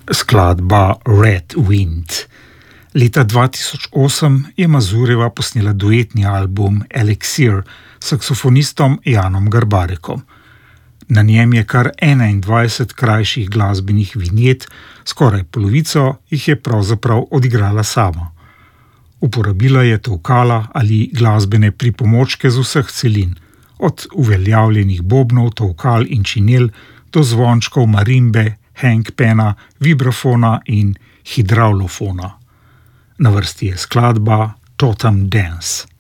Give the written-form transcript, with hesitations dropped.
skladba Red Wind. Leta 2008 je Mazurjeva posnela duetni album Elixir s saksofonistom Janom Garbarekom. Na njem je kar 21 krajših glasbenih vinjet, skoraj polovico jih je pravzaprav odigrala sama. Uporabila je tolkala ali glasbene pripomočke z vseh celin, od uveljavljenih bobnov, tolkal in činel do zvončkov marimbe, hangpena, vibrafona in hidravlofona. Na vrsti je skladba Totem Dance.